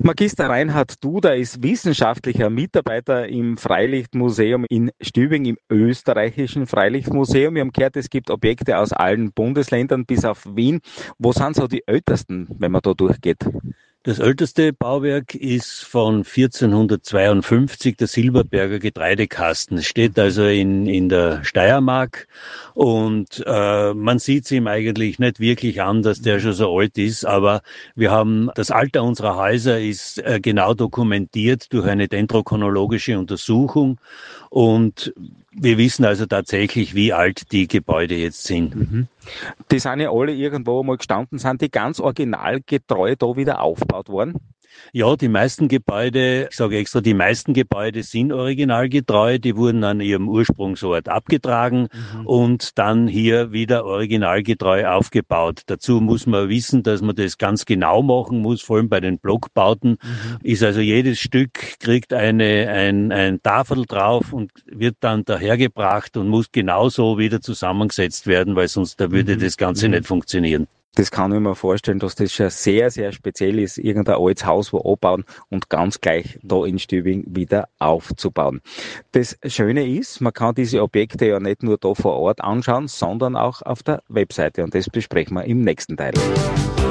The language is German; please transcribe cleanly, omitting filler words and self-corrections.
Magister Reinhard Duda ist wissenschaftlicher Mitarbeiter im Freilichtmuseum in Stübing, im österreichischen Freilichtmuseum. Wir haben gehört, es gibt Objekte aus allen Bundesländern bis auf Wien. Wo sind so die ältesten, wenn man da durchgeht? Das älteste Bauwerk ist von 1452, der Silberberger Getreidekasten. Es steht also in der Steiermark und man sieht es ihm eigentlich nicht wirklich an, dass der schon so alt ist, aber wir haben, das Alter unserer Häuser ist genau dokumentiert durch eine dendrochronologische Untersuchung und wir wissen also tatsächlich, wie alt die Gebäude jetzt sind. Mhm. Die sind ja alle irgendwo mal gestanden, sind die ganz originalgetreu da wieder aufgebaut worden? Ja, die meisten Gebäude, ich sage extra, die meisten Gebäude sind originalgetreu, die wurden an ihrem Ursprungsort abgetragen und dann hier wieder originalgetreu aufgebaut. Dazu muss man wissen, dass man das ganz genau machen muss, vor allem bei den Blockbauten. Ist also jedes Stück kriegt ein Tafel drauf und wird dann dahergebracht und muss genauso wieder zusammengesetzt werden, weil sonst da würde das Ganze nicht funktionieren. Das kann ich mir vorstellen, dass das schon sehr, sehr speziell ist, irgendein altes Haus wo abbauen und ganz gleich da in Stübing wieder aufzubauen. Das Schöne ist, man kann diese Objekte ja nicht nur da vor Ort anschauen, sondern auch auf der Webseite und das besprechen wir im nächsten Teil.